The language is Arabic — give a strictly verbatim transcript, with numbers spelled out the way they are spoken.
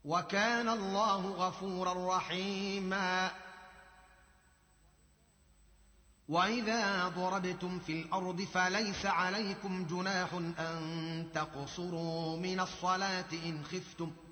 وكان الله غفورا رحيما. وإذا ضربتم في الأرض فليس عليكم جناح أن تقصروا من الصلاة إن خفتم